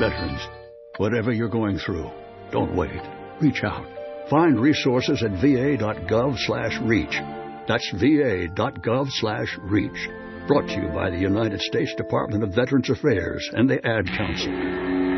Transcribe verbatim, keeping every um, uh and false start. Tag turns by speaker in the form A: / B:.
A: Veterans, whatever you're going through, don't wait. Reach out. Find resources at va.gov slash reach. That's va.gov slash reach. Brought to you by the United States Department of Veterans Affairs and the Ad Council.